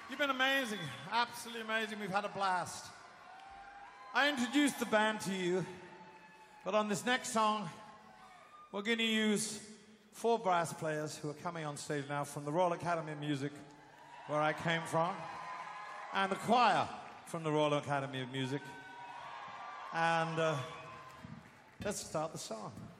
You've been amazing, absolutely amazing. We've had a blast. I introduced the band to you, but on this next song, we're going to use 4 brass players who are coming on stage now from the Royal Academy of Music, where I came from, and the choir from the Royal Academy of Music. And let's start the song.